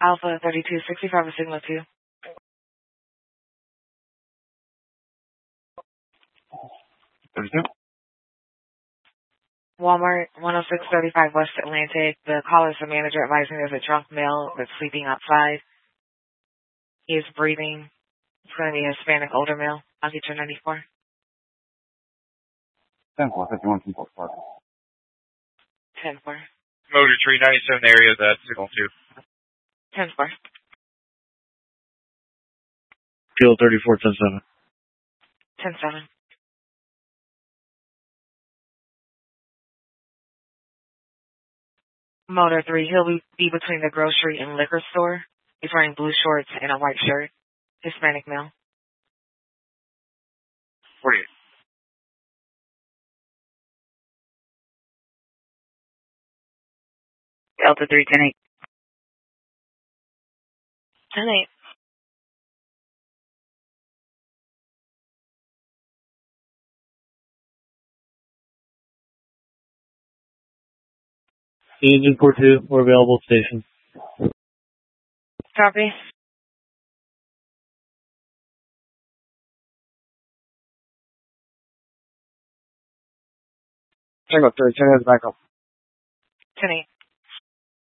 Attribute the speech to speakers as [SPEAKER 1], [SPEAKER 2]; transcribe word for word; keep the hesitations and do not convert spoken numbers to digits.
[SPEAKER 1] Alpha thirty-two sixty-five, a signal two.
[SPEAKER 2] thirty-two.
[SPEAKER 1] Walmart one oh six thirty-five West Atlantic. The caller is the manager advising there's a drunk male that's sleeping outside. He is breathing. It's going to be a Hispanic older male. I'll get your ninety-four.
[SPEAKER 2] ten four, fifty-one from Fort Park.
[SPEAKER 1] ten four.
[SPEAKER 3] Motor Tree ninety-seven area, that's signal two.
[SPEAKER 1] ten four.
[SPEAKER 4] Field thirty-four, ten seven.
[SPEAKER 1] ten seven. Motor three, he'll be between the grocery and liquor store. He's wearing blue shorts and a white shirt. Hispanic male.
[SPEAKER 3] forty-eight.
[SPEAKER 5] Delta three, ten eight.
[SPEAKER 1] ten eight.
[SPEAKER 4] Union four two, we're available at station.
[SPEAKER 1] Copy.
[SPEAKER 2] Tango thirty, ten heads back up.
[SPEAKER 1] ten eight.